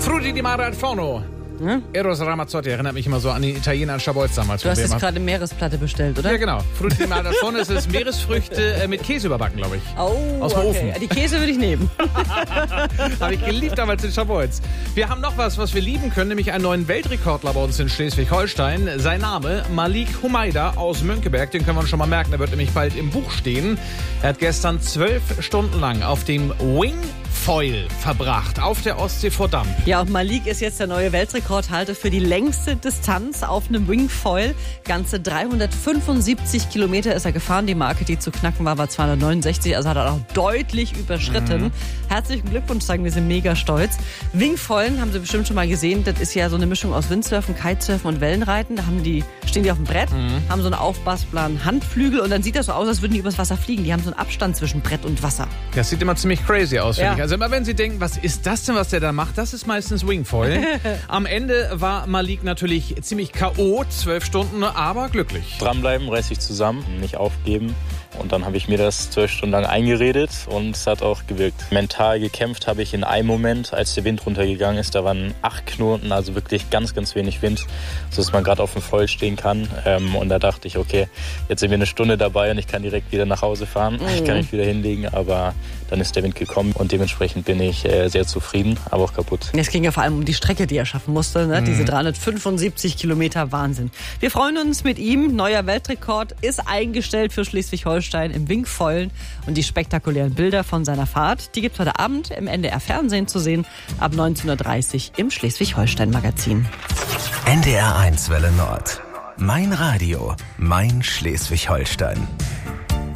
Frutti di Mare al Forno. Eros Ramazzotti erinnert mich immer so an den Italiener in Schabolz damals. Du hast jetzt gerade Meeresplatte bestellt, oder? Ja, genau. Frutti di Mare al Forno ist es Meeresfrüchte mit Käse überbacken, glaube ich. Oh, aus dem Ofen. Die Käse würde ich nehmen. Habe ich geliebt damals in Schabolz. Wir haben noch was wir lieben können, nämlich einen neuen Weltrekordler bei uns in Schleswig-Holstein. Sein Name Malik Humayda aus Mönckeberg. Den können wir uns schon mal merken. Der wird nämlich bald im Buch stehen. Er hat gestern 12 Stunden lang auf dem Wingfoil verbracht, auf der Ostsee vor Damm. Ja, und Malik ist jetzt der neue Weltrekordhalter für die längste Distanz auf einem Wingfoil. Ganze 375 Kilometer ist er gefahren. Die Marke, die zu knacken war 269. Also hat er auch deutlich überschritten. Herzlichen Glückwunsch, sagen wir, sind mega stolz. Wingfoilen haben Sie bestimmt schon mal gesehen. Das ist ja so eine Mischung aus Windsurfen, Kitesurfen und Wellenreiten. Da stehen die auf dem Brett, haben so einen aufblasbaren Handflügel und dann sieht das so aus, als würden die übers Wasser fliegen. Die haben so einen Abstand zwischen Brett und Wasser. Das sieht immer ziemlich crazy aus, finde Ja. ich. Also immer wenn Sie denken, was ist das denn, was der da macht, das ist meistens Wingfoil. Am Ende war Malik natürlich ziemlich K.O., 12 Stunden, aber glücklich. Dranbleiben, reiß dich zusammen, nicht aufgeben. Und dann habe ich mir das 12 Stunden lang eingeredet und es hat auch gewirkt. Mental gekämpft habe ich in einem Moment, als der Wind runtergegangen ist. Da waren 8 Knoten, also wirklich ganz, ganz wenig Wind, sodass man gerade auf dem Foil stehen kann. Und da dachte ich, okay, jetzt sind wir eine Stunde dabei und ich kann direkt wieder nach Hause fahren. Ich kann mich wieder hinlegen, aber dann ist der Wind gekommen und dementsprechend bin ich sehr zufrieden, aber auch kaputt. Es ging ja vor allem um die Strecke, die er schaffen musste. Ne? Diese 375 Kilometer, Wahnsinn. Wir freuen uns mit ihm. Neuer Weltrekord ist eingestellt für Schleswig-Holstein im Wingfoilen. Und die spektakulären Bilder von seiner Fahrt, die gibt es heute Abend im NDR Fernsehen zu sehen, ab 19.30 Uhr im Schleswig-Holstein-Magazin. NDR 1 Welle Nord. Mein Radio, mein Schleswig-Holstein.